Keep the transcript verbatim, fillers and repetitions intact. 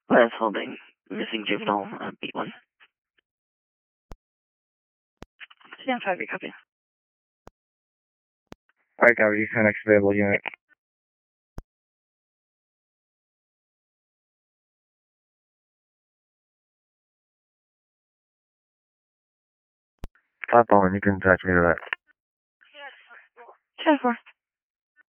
Last holding. Missing juvenile, uh, B one. Stand five, you copy. Alright, copy. Use the next available unit. Top on, you can attach me to that. ten four.